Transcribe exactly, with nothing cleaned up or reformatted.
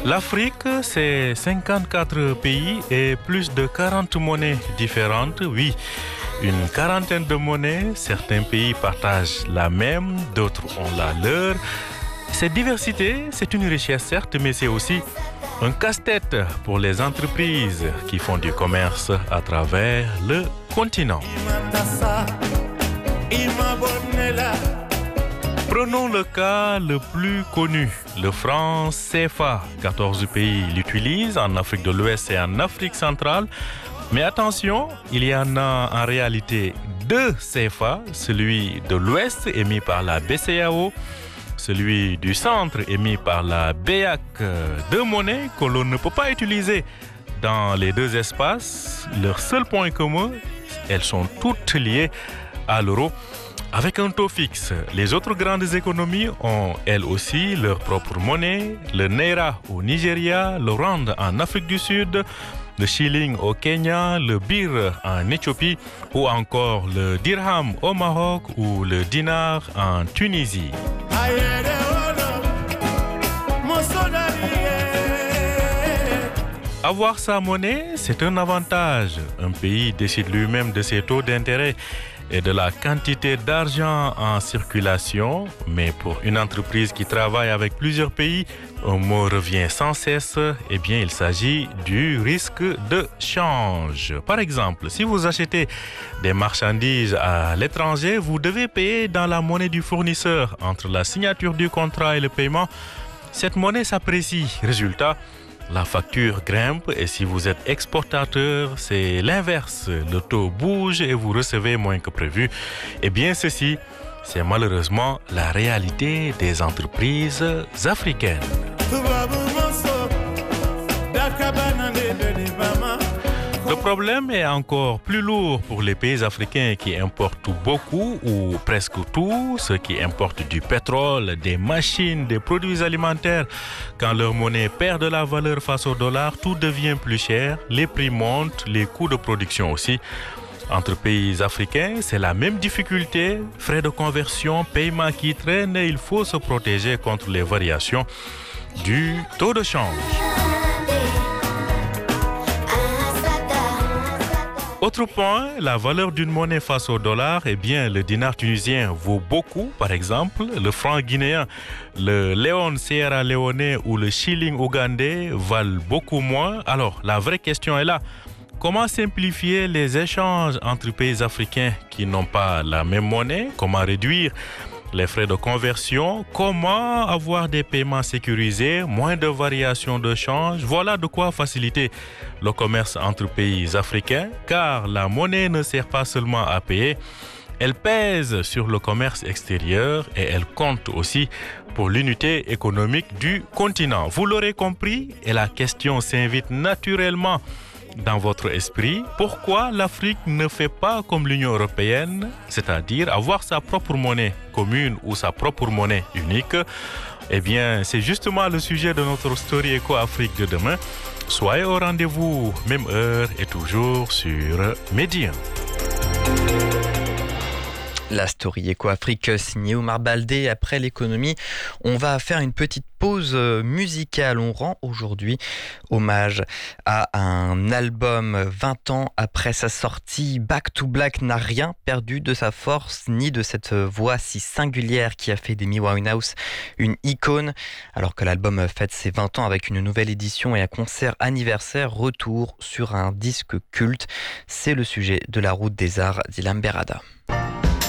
L'Afrique, c'est cinquante-quatre pays et plus de quarante monnaies différentes. Oui, une quarantaine de monnaies. Certains pays partagent la même, d'autres ont la leur. Cette diversité, c'est une richesse certes, mais c'est aussi un casse-tête pour les entreprises qui font du commerce à travers le continent. Prenons le cas le plus connu, le franc C F A. quatorze pays l'utilisent en Afrique de l'Ouest et en Afrique centrale. Mais attention, il y en a en réalité deux C F A, celui de l'Ouest émis par la B C A O, celui du centre émis par la B E A C. Deux monnaies que l'on ne peut pas utiliser dans les deux espaces. Leur seul point commun, elles sont toutes liées à l'euro avec un taux fixe. Les autres grandes économies ont elles aussi leur propre monnaie. Le Naira au Nigeria, le Rand en Afrique du Sud, le Shilling au Kenya, le Bir en Éthiopie ou encore le Dirham au Maroc ou le Dinar en Tunisie. Avoir sa monnaie, c'est un avantage. Un pays décide lui-même de ses taux d'intérêt et de la quantité d'argent en circulation. Mais pour une entreprise qui travaille avec plusieurs pays, un mot revient sans cesse. Eh bien, il s'agit du risque de change. Par exemple, si vous achetez des marchandises à l'étranger, vous devez payer dans la monnaie du fournisseur. Entre la signature du contrat et le paiement, cette monnaie s'apprécie. Résultat, la facture grimpe et si vous êtes exportateur, c'est l'inverse. Le taux bouge et vous recevez moins que prévu. Eh bien, ceci, c'est malheureusement la réalité des entreprises africaines. Le problème est encore plus lourd pour les pays africains qui importent beaucoup ou presque tout, ceux qui importent du pétrole, des machines, des produits alimentaires. Quand leur monnaie perd de la valeur face au dollar, tout devient plus cher, les prix montent, les coûts de production aussi. Entre pays africains, c'est la même difficulté, frais de conversion, paiement qui traînent et il faut se protéger contre les variations du taux de change. Autre point, la valeur d'une monnaie face au dollar, eh bien, le dinar tunisien vaut beaucoup, par exemple, le franc guinéen, le léon sierra-léonais ou le shilling ougandais valent beaucoup moins. Alors, la vraie question est là. Comment simplifier les échanges entre pays africains qui n'ont pas la même monnaie? Comment réduire les frais de conversion? Comment avoir des paiements sécurisés, moins de variations de change? Voilà de quoi faciliter le commerce entre pays africains, car la monnaie ne sert pas seulement à payer, elle pèse sur le commerce extérieur et elle compte aussi pour l'unité économique du continent. Vous l'aurez compris, et la question s'invite naturellement dans votre esprit. Pourquoi l'Afrique ne fait pas comme l'Union européenne, c'est-à-dire avoir sa propre monnaie commune ou sa propre monnaie unique? Eh bien, c'est justement le sujet de notre Story Eco Afrique de demain. Soyez au rendez-vous, même heure et toujours sur Média. La Story Eco Afrique signée Omar Baldé. Après l'économie, on va faire une petite pause musicale. On rend aujourd'hui hommage à un album vingt ans après sa sortie. Back to Black n'a rien perdu de sa force ni de cette voix si singulière qui a fait d'Amy Winehouse une icône. Alors que l'album fête ses vingt ans avec une nouvelle édition et un concert anniversaire, retour sur un disque culte. C'est le sujet de la Route des Arts d'Ilam Berada.